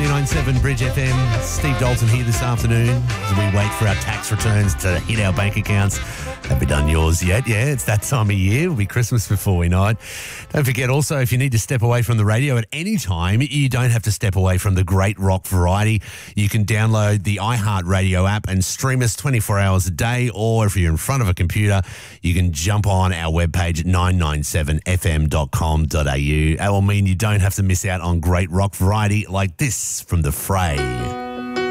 99.7 Bridge FM. Steve Dalton here this afternoon as we wait for our tax returns to hit our bank accounts. Have we done yours yet? Yeah, it's that time of year. It'll be Christmas before we know it. Don't forget also, if you need to step away from the radio at any time, you don't have to step away from the great rock variety. You can download the iHeartRadio app and stream us 24 hours a day, or if you're in front of a computer, you can jump on our webpage at 997fm.com.au. That will mean you don't have to miss out on great rock variety like this from The Fray.